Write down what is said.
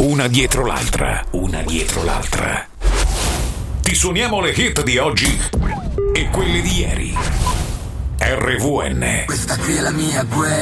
una dietro l'altra, una dietro l'altra. Ti suoniamo le hit di oggi e quelle di ieri. RVN. Questa qui è la mia guerra.